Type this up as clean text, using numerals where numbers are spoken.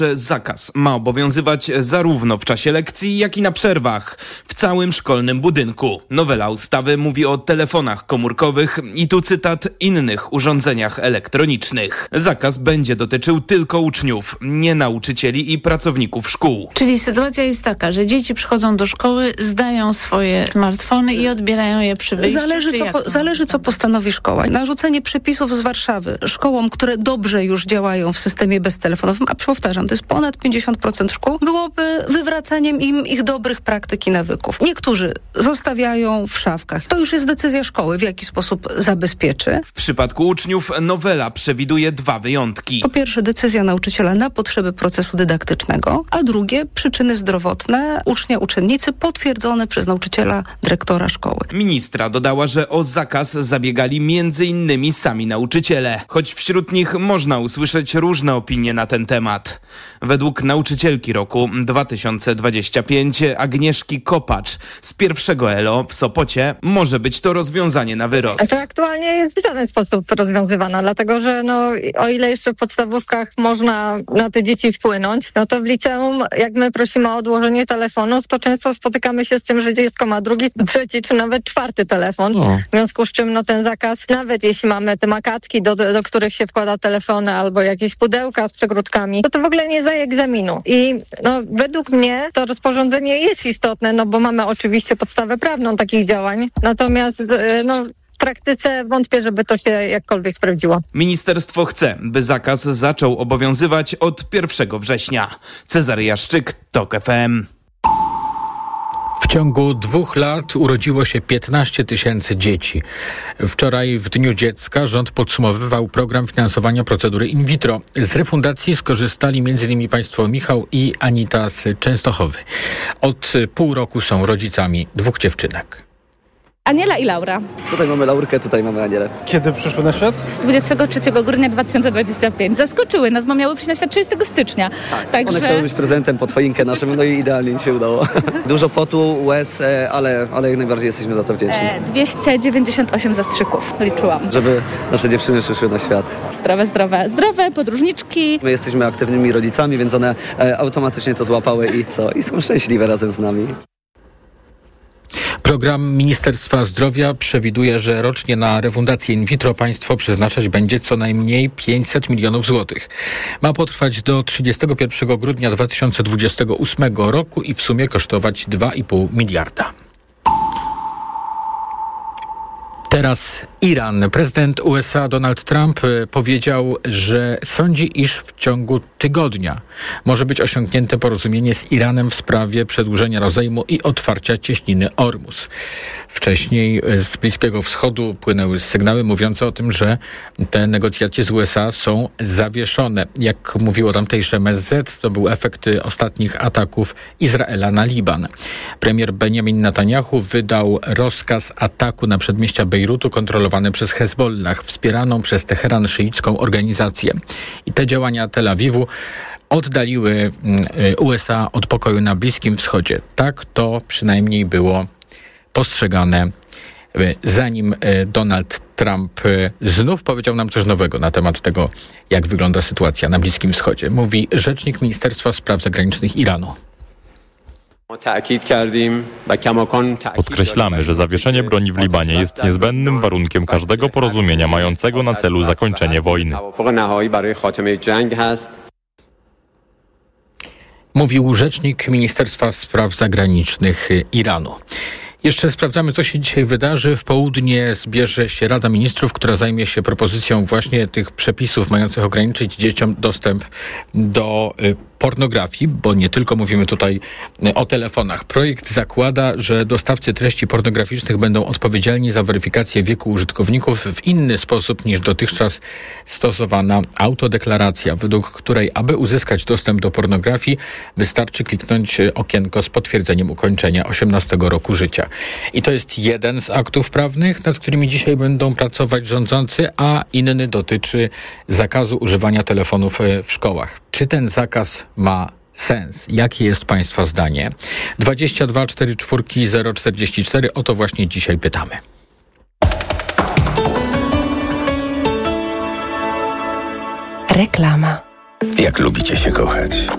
Zakaz ma obowiązywać zarówno w czasie lekcji, jak i na przerwach w całym szkolnym budynku. Nowela ustawy mówi o telefonach komórkowych i tu cytat, innych urządzeniach elektronicznych. Zakaz będzie dotyczył tylko uczniów, nie nauczycieli i pracowników szkół. Czyli sytuacja jest taka, że dzieci przychodzą do szkoły, zdają swoje smartfony i odbierają je przy wyjściu. Zależy co postanowi szkoła. Narzucenie przepisów z Warszawy szkołom, które dobrze już działają w systemie beztelefonowym, a powtarzam, to jest ponad 50% szkół, byłoby wywracaniem im ich dobrych praktyk i nawyków. Niektórzy zostawiają w szafkach. To już jest decyzja szkoły, w jaki sposób zabezpieczy. W przypadku uczniów nowela przewiduje 2 wyjątki. Po pierwsze, decyzja nauczyciela na potrzeby procesu dydaktycznego, a drugie, przyczyny zdrowotne ucznia, uczennicy potwierdzone przez nauczyciela, dyrektora szkoły. Ministra dodała, że o zakaz zabiegali m.in. sami nauczyciele, choć wśród nich można usłyszeć różne opinie na ten temat. Według nauczycielki roku 2025 Agnieszki Kopacz z pierwszego ELO w Sopocie może być to rozwiązanie na wyrost. To aktualnie jest w żaden sposób rozwiązywana, dlatego że o ile jeszcze w podstawówkach można na te dzieci wpłynąć, no to w liceum, jak my prosimy o odłożenie telefonów, to często spotykamy się z tym, że dziecko ma 2., 3. czy nawet 4. telefon. W związku z czym ten zakaz, nawet jeśli mamy te makatki, do których się wkłada telefony albo jakieś pudełka z przegródkami, to w ogóle nie zdaje egzaminu. I według mnie to rozporządzenie jest istotne, bo mamy oczywiście podstawę prawną takich działań, natomiast w praktyce wątpię, żeby to się jakkolwiek sprawdziło. Ministerstwo chce, by zakaz zaczął obowiązywać od 1 września. Cezary Jaszczyk, TOK FM. W ciągu 2 lat urodziło się 15 000 dzieci. Wczoraj w Dniu Dziecka rząd podsumowywał program finansowania procedury in vitro. Z refundacji skorzystali m.in. państwo Michał i Anita z Częstochowy. Od pół roku są rodzicami 2 dziewczynek. Aniela i Laura. Tutaj mamy Laurkę, tutaj mamy Anielę. Kiedy przyszły na świat? 23 grudnia 2025. Zaskoczyły nas, bo miały przyjść na świat 30 stycznia. Tak, one chciały być prezentem pod choinkę naszym, i idealnie im się udało. Dużo potu, łez, ale jak najbardziej jesteśmy za to wdzięczni. 298 zastrzyków liczyłam. Żeby nasze dziewczyny przyszły na świat. Zdrowe, podróżniczki. My jesteśmy aktywnymi rodzicami, więc one automatycznie to złapały i są szczęśliwe razem z nami. Program Ministerstwa Zdrowia przewiduje, że rocznie na refundację in vitro państwo przeznaczać będzie co najmniej 500 milionów złotych. Ma potrwać do 31 grudnia 2028 roku i w sumie kosztować 2,5 miliarda. Teraz Iran. Prezydent USA Donald Trump powiedział, że sądzi, iż w ciągu tygodnia może być osiągnięte porozumienie z Iranem w sprawie przedłużenia rozejmu i otwarcia cieśniny Ormus. Wcześniej z Bliskiego Wschodu płynęły sygnały mówiące o tym, że te negocjacje z USA są zawieszone. Jak mówiło tamtejsze MSZ, to był efekt ostatnich ataków Izraela na Liban. Premier Benjamin Netanyahu wydał rozkaz ataku na przedmieścia Bejrutu kontrolowane przez Hezbollah, wspieraną przez Teheran szyicką organizację. I te działania Tel Awiwu oddaliły USA od pokoju na Bliskim Wschodzie. Tak to przynajmniej było postrzegane, zanim Donald Trump znów powiedział nam coś nowego na temat tego, jak wygląda sytuacja na Bliskim Wschodzie. Mówi rzecznik Ministerstwa Spraw Zagranicznych Iranu. Podkreślamy, że zawieszenie broni w Libanie jest niezbędnym warunkiem każdego porozumienia mającego na celu zakończenie wojny. Mówił rzecznik Ministerstwa Spraw Zagranicznych Iranu. Jeszcze sprawdzamy, co się dzisiaj wydarzy. W południe zbierze się Rada Ministrów, która zajmie się propozycją właśnie tych przepisów mających ograniczyć dzieciom dostęp do pornografii, bo nie tylko mówimy tutaj o telefonach. Projekt zakłada, że dostawcy treści pornograficznych będą odpowiedzialni za weryfikację wieku użytkowników w inny sposób niż dotychczas stosowana autodeklaracja, według której, aby uzyskać dostęp do pornografii, wystarczy kliknąć okienko z potwierdzeniem ukończenia 18 roku życia. I to jest jeden z aktów prawnych, nad którymi dzisiaj będą pracować rządzący, a inny dotyczy zakazu używania telefonów w szkołach. Czy ten zakaz ma sens? Jakie jest Państwa zdanie? 22 44 044. O to właśnie dzisiaj pytamy. Reklama. Jak lubicie się kochać?